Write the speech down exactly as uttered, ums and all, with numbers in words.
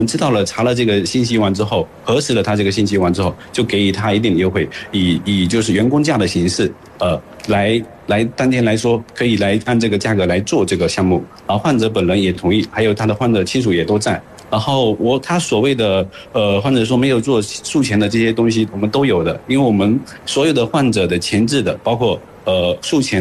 知道了查了这个信息完之后，核实了他这个信息完之后，就给予他一定的优惠，以以就是员工价的形式，呃，来来当天来说可以来按这个价格来做这个项目，然后患者本人也同意，还有他的患者亲属也都在。然后我他所谓的呃患者说没有做术前的这些东西，我们都有的，因为我们所有的患者的前置的，包括呃术前。